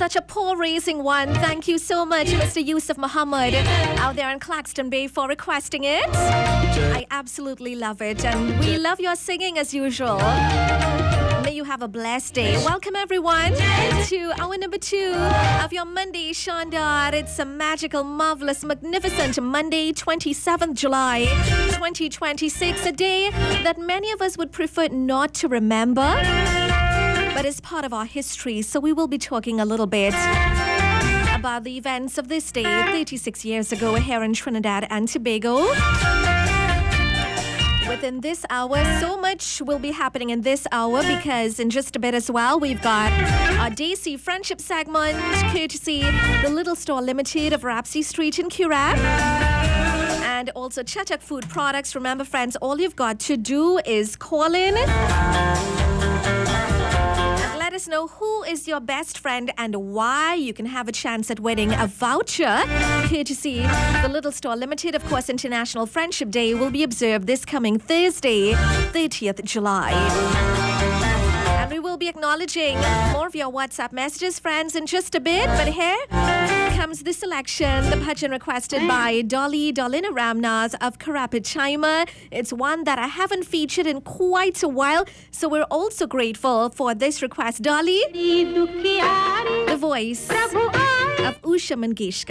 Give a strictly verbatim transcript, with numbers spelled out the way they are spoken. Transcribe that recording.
Such a poor raising one. Thank you so much, Mister Yusuf Muhammad, out there in Claxton Bay for requesting it. I absolutely love it, and we love your singing as usual. May you have a blessed day. Welcome everyone to hour number two of your Monday Shandar. It's a magical, marvelous, magnificent Monday, twenty-seventh July, twenty twenty-six. A day that many of us would prefer not to remember, but is part of our history. So we will be talking a little bit about the events of this day, thirty-six years ago here in Trinidad and Tobago. Within this hour, so much will be happening in this hour, because in just a bit as well, we've got our Daisy Friendship segment, courtesy the Little Store Limited of Rapsy Street in Curragh. And also Chatak Food Products. Remember, friends, all you've got to do is call in and let us know who is your best friend and why. You can have a chance at winning a voucher courtesy the Little Store Limited. Of course, International Friendship Day will be observed this coming Thursday, thirtieth July. And we will be acknowledging more of your WhatsApp messages, friends, in just a bit. But here comes the selection, the bhajan requested by Dolly Dolina Ramnas of Karapit Chaima. It's one that I haven't featured in quite a while, so we're also grateful for this request. Dolly, the voice of Usha Mangeshkar.